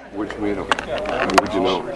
Where'd you meet him? Where'd you know?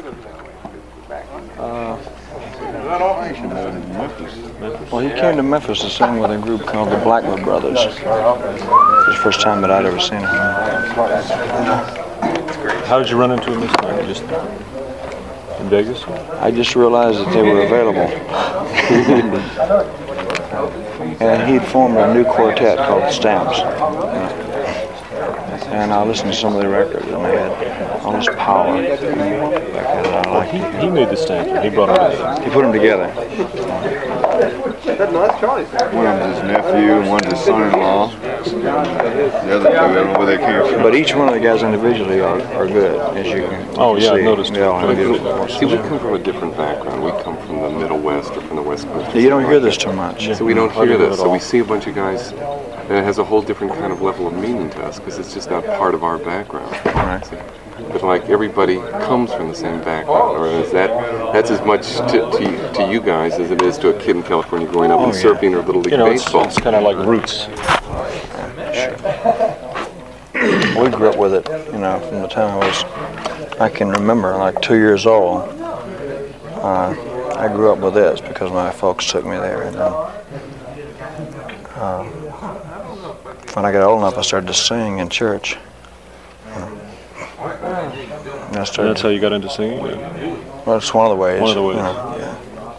Well, he came to Memphis to sing with a group called the Blackwood Brothers. It was the first time that I'd ever seen him. How did you run into him this time? Just in Vegas? I just realized that they were available. And he'd formed a new quartet called the Stamps. And I listened to some of the records, and they had all this power. He made the Stamps. He brought them together. He put them together. One of his nephew and one of his son-in-law. The other two, I don't know where they came from. But each one of the guys individually are good, as you can see. I noticed. They all have good. See, we come from a different background. We come from the Middle West or from the West Coast. You don't hear this too much. So we don't hear this. So we see a bunch of guys, and it has a whole different kind of level of meaning to us because it's just not part of our background. Right. But like everybody comes from the same background, or is that's as much to you guys as it is to a kid in California growing up and surfing or Little League baseball. It's kind of like roots. We grew up with it, from the time I can remember, like 2 years old. I grew up with this because my folks took me there. And when I got old enough, I started to sing in church. And That's how you got into singing? Well, it's one of the ways. One of the ways. Yeah.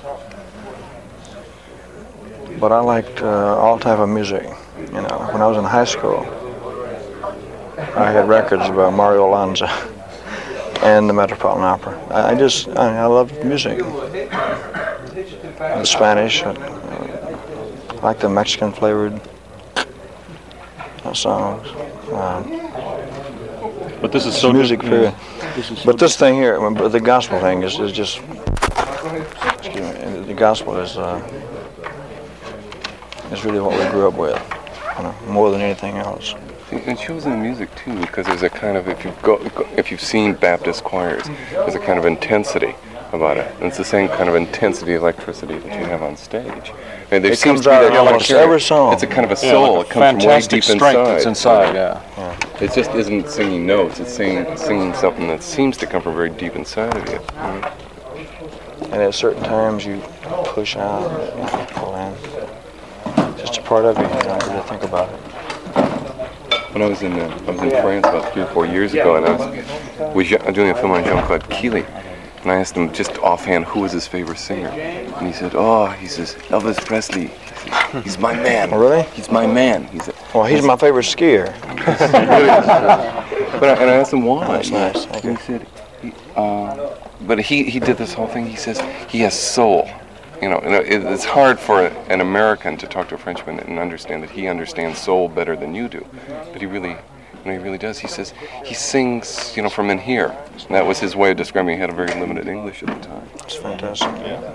But I liked all type of music. When I was in high school, I had records about Mario Lanza and the Metropolitan Opera. I loved music. The Spanish, I like the Mexican flavored songs. But this is so music different. But this thing here, the gospel thing is just. Excuse me. The gospel is really what we grew up with, more than anything else. It shows in the music too, because there's a kind of if you've seen Baptist choirs, there's a kind of intensity about it, and it's the same kind of intensity, electricity that you have on stage. And there it seems comes to be out that almost every song. It's a kind of a soul. Like it comes from way deep strength inside. that's inside. Yeah. It just isn't singing notes. It's singing something that seems to come from very deep inside of you. And at certain times you push out, pull in. It's just a part of you. You don't really think about it. When I was in France about 3 or 4 years ago, and I was doing a film on Jean-Claude Keely, and I asked him just offhand who was his favorite singer, and he said, Elvis Presley. He's my man. Oh, really? He's my man. He's my favorite skier. And I asked him why. That's nice. And he said, but he did this whole thing. He says he has soul. It's hard for an American to talk to a Frenchman and understand that he understands soul better than you do. But he really does. He says he sings, from in here. And that was his way of describing. He had a very limited English at the time. It's fantastic.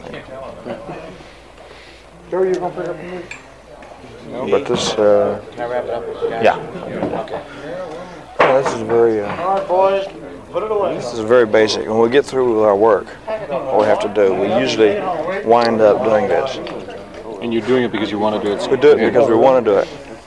Joe, you gonna pick up the music? No, but this. Can I wrap it up? Yeah. Okay. Well, this is very. All right, boys, put it away. This is very basic. When we get through with our work, what we have to do, we usually wind up doing this. And you're doing it because you want to do it. We do it because we want to do it.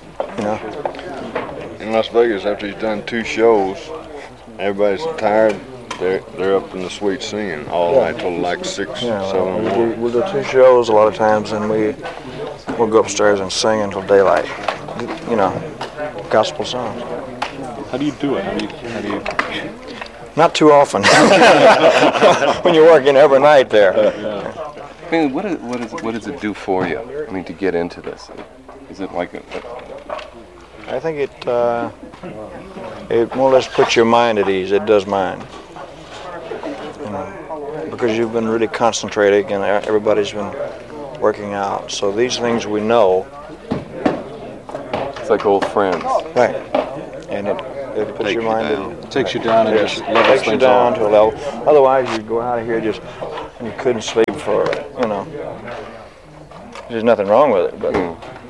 In Las Vegas, after he's done 2 shows, everybody's tired. They're up in the suite singing all night till like 6, 7. We'll do 2 shows a lot of times, and we'll go upstairs and sing until daylight. Gospel songs. How do you do it? How do you? Not too often. When you're working every night there. I mean, what does it do for you? I mean, to get into this, is it like I think it more or less puts your mind at ease. It does mine. Because you've been really concentrating and everybody's been working out. So these things we know. It's like old friends. Right. And it puts your mind at ease. It takes you down and just levels takes you things down off. to a level. Otherwise, you'd go out of here and you couldn't sleep for, There's nothing wrong with it, but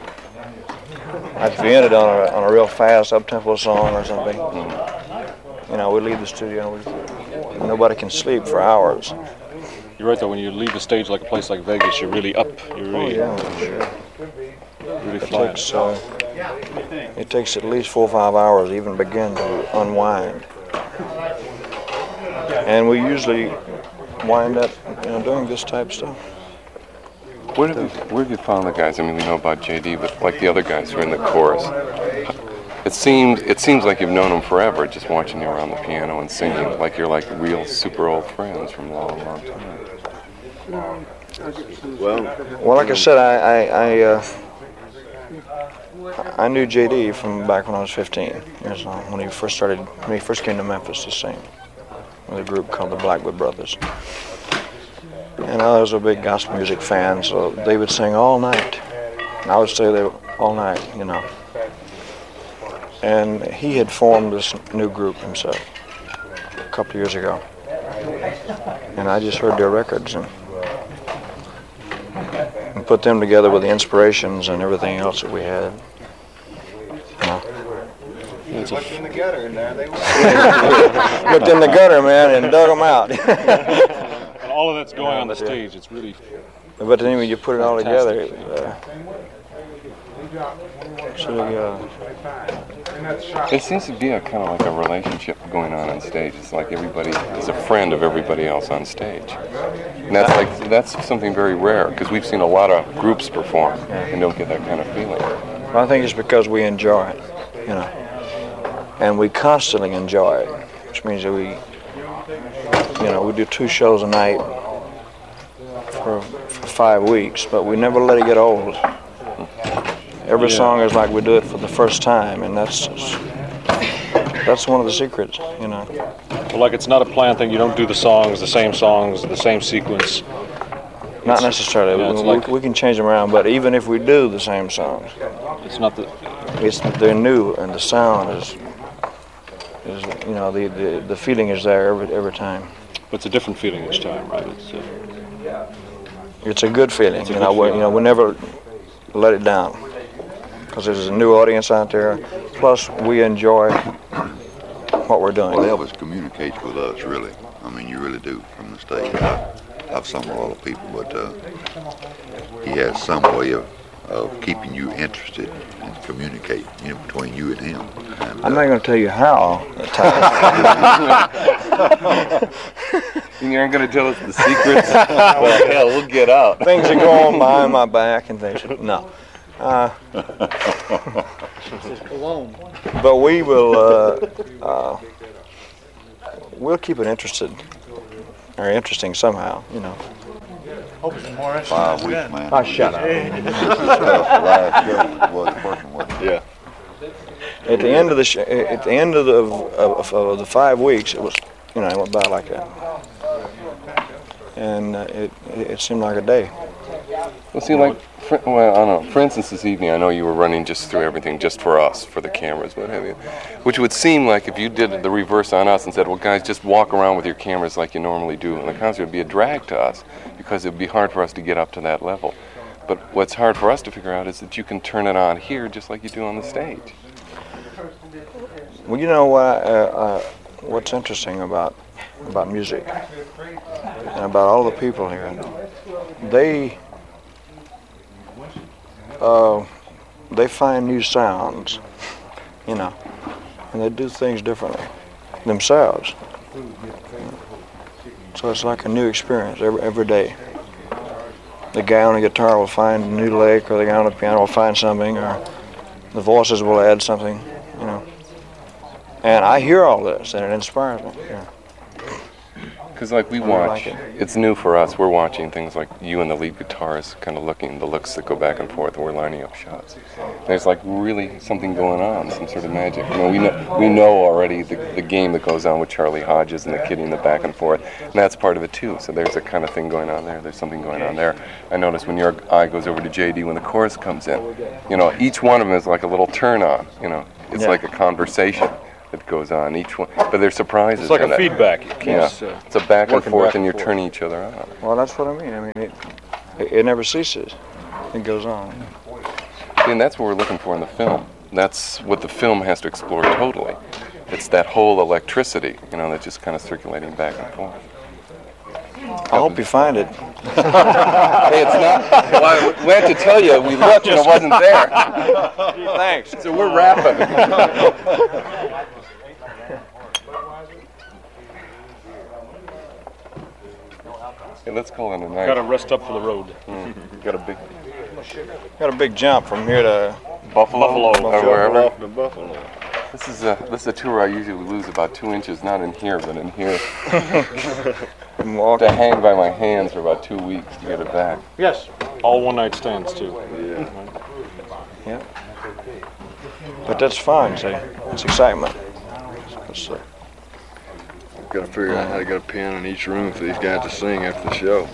if you ended on a real fast up-tempo song or something, we leave the studio and nobody can sleep for hours. You're right though. When you leave the stage like a place like Vegas, you're really up. You're really, really flying. It takes at least 4 or 5 hours to even begin to unwind. And we usually wind up, doing this type of stuff. Where have you found the guys? I mean, we know about JD, but like the other guys who are in the chorus, it seems like you've known them forever, just watching you around the piano and singing, like you're like real super old friends from a long, long time. Well, like I said, I knew JD from back when I was 15 years old, when he first came to Memphis to sing with a group called the Blackwood Brothers. And I was a big gospel music fan, so they would sing all night. And I would stay there all night, And he had formed this new group himself a couple of years ago. And I just heard their records and put them together with the inspirations and everything else that we had. Looked in the gutter in there. They Looked in the gutter, man, and dug them out. And all of that's going on the stage. It's really. But then when you put it all together, It seems to be a kind of like a relationship going on stage. It's like everybody is a friend of everybody else on stage. And that's something very rare, because we've seen a lot of groups perform and don't get that kind of feeling. I think it's because we enjoy it, and we constantly enjoy it, which means that we do 2 shows a night for 5 weeks, but we never let it get old. Every song is like we do it for the first time, and that's one of the secrets, Well, like it's not a planned thing. You don't do the same sequence. Not necessarily. We can change them around, but even if we do the same songs, it's not the. They're new, and the sound is the feeling is there every time. But it's a different feeling each time, right? It's a good feeling. We never let it down, because there's a new audience out there. Plus, we enjoy what we're doing. Well, Elvis communicates with us, really. I mean, you really do from the stage. I've sung with a lot of people, but he has some way of keeping you interested and communicate between you and him. And, I'm not going to tell you how. You aren't going to tell us the secrets? Well, hell, we'll get out. Things that go on behind my back and things. No. But we will. We'll keep it interesting somehow. Hope it's more 5 weeks, man. Oh, shut up. Last show was working with me. Yeah. At the end of the 5 weeks, it was, it went by like that, and it seemed like a day. Well, see, I don't know. For instance, this evening, I know you were running just through everything, just for us, for the cameras, what have you. Which would seem like if you did the reverse on us and said, well, guys, just walk around with your cameras like you normally do, and the concert would be a drag to us, because it would be hard for us to get up to that level. But what's hard for us to figure out is that you can turn it on here just like you do on the stage. Well, what's interesting about music and about all the people here, they find new sounds, and they do things differently themselves. So it's like a new experience every day. The guy on the guitar will find a new lick, or the guy on the piano will find something, or the voices will add something, And I hear all this, and it inspires me. Because we watch, it's new for us. We're watching things like you and the lead guitarist kind of looking, the looks that go back and forth, and we're lining up shots. There's really something going on, some sort of magic. We know already the game that goes on with Charlie Hodges and the kidding, the back and forth, and that's part of it too. So there's a kind of thing going on there. There's something going on there. I notice when your eye goes over to JD when the chorus comes in, each one of them is like a little turn on. It's like a conversation that goes on each one, but there's surprises. It's like a feedback. It's a back and forth, and you're turning each other on. Well, that's what I mean. It never ceases. It goes on. And that's what we're looking for in the film. That's what the film has to explore totally. It's that whole electricity, that's just kind of circulating back and forth. I hope you find it. Hey, it's not. Well, we had to tell you, we looked and it wasn't there. Thanks. So we're wrapping. Hey, let's call it a night. Got to rest up for the road. Got a big jump from here to Buffalo. Or wherever. Off to Buffalo. This is a tour I usually lose about 2 inches, not in here, but in here. To hang by my hands for about 2 weeks to get it back. Yes. All one-night stands, too. Yeah. But that's fun, see. It's excitement. It's, Got to figure out how to get a piano in each room for these guys to sing after the show.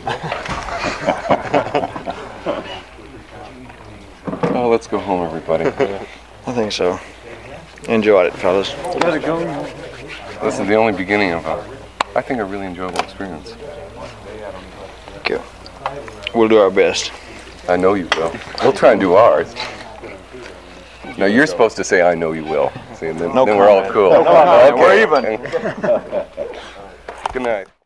Oh, let's go home, everybody. I think so. Enjoyed it, fellas. This is the only beginning of I think, a really enjoyable experience. Thank you. We'll do our best. I know you will. We'll try and do ours. Now you're supposed to say, "I know you will." See, and then, No then we're all cool. No comment. Okay. We're even. Good night.